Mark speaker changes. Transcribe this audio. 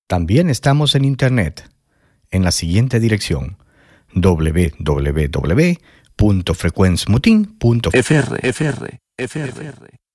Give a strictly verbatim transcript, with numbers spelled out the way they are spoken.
Speaker 1: También estamos en Internet, en la siguiente dirección: doble u doble u doble u punto frecuencia mutin punto f r.